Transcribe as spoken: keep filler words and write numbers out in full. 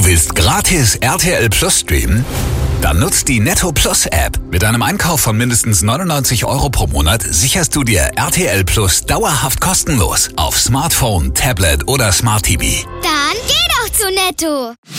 Willst gratis R T L Plus streamen? Dann nutzt die Netto Plus App. Mit einem Einkauf von mindestens neunundneunzig Euro pro Monat sicherst du dir R T L Plus dauerhaft kostenlos auf Smartphone, Tablet oder Smart T V. Dann geh doch zu Netto!